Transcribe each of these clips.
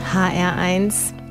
HR1,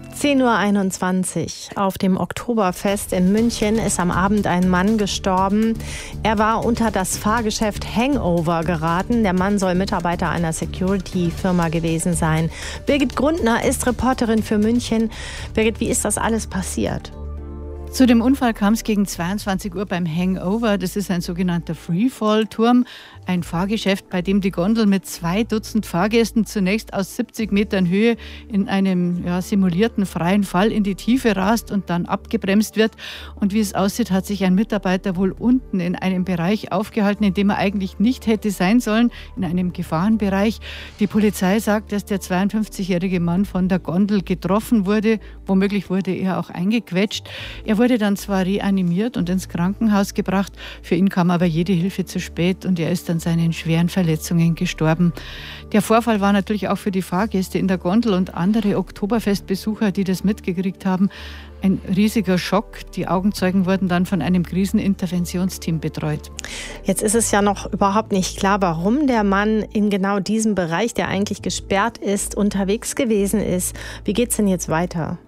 10:21 Uhr. Auf dem Oktoberfest in München ist am Abend ein Mann gestorben. Er war unter das Fahrgeschäft Hangover geraten. Der Mann soll Mitarbeiter einer Security-Firma gewesen sein. Birgit Grundner ist Reporterin für München. Birgit, wie ist das alles passiert? Zu dem Unfall kam es gegen 22 Uhr beim Hangover. Das ist ein sogenannter Freefall-Turm, ein Fahrgeschäft, bei dem die Gondel mit 2 Dutzend Fahrgästen zunächst aus 70 Metern Höhe in einem simulierten freien Fall in die Tiefe rast und dann abgebremst wird. Und wie es aussieht, hat sich ein Mitarbeiter wohl unten in einem Bereich aufgehalten, in dem er eigentlich nicht hätte sein sollen, in einem Gefahrenbereich. Die Polizei sagt, dass der 52-jährige Mann von der Gondel getroffen wurde. Womöglich wurde er auch eingequetscht. Er wurde dann zwar reanimiert und ins Krankenhaus gebracht, für ihn kam aber jede Hilfe zu spät und er ist an seinen schweren Verletzungen gestorben. Der Vorfall war natürlich auch für die Fahrgäste in der Gondel und andere Oktoberfestbesucher, die das mitgekriegt haben, ein riesiger Schock. Die Augenzeugen wurden dann von einem Kriseninterventionsteam betreut. Jetzt ist es ja noch überhaupt nicht klar, warum der Mann in genau diesem Bereich, der eigentlich gesperrt ist, unterwegs gewesen ist. Wie geht es denn jetzt weiter?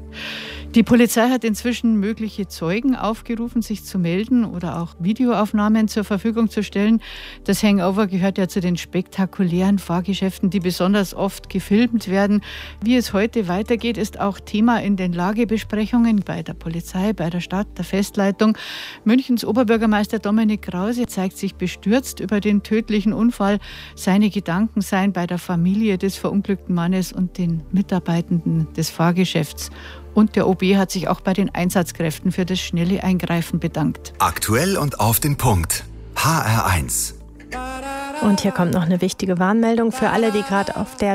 Die Polizei hat inzwischen mögliche Zeugen aufgerufen, sich zu melden oder auch Videoaufnahmen zur Verfügung zu stellen. Das Hangover gehört ja zu den spektakulären Fahrgeschäften, die besonders oft gefilmt werden. Wie es heute weitergeht, ist auch Thema in den Lagebesprechungen bei der Polizei, bei der Stadt, der Festleitung. Münchens Oberbürgermeister Dominik Krause zeigt sich bestürzt über den tödlichen Unfall. Seine Gedanken seien bei der Familie des verunglückten Mannes und den Mitarbeitenden des Fahrgeschäfts. Und der OB hat sich auch bei den Einsatzkräften für das schnelle Eingreifen bedankt. Aktuell und auf den Punkt. HR1. Und hier kommt noch eine wichtige Warnmeldung für alle, die gerade auf der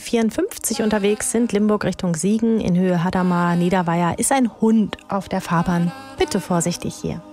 B54 unterwegs sind. Limburg Richtung Siegen in Höhe Hadamar, Niederweiher ist ein Hund auf der Fahrbahn. Bitte vorsichtig hier.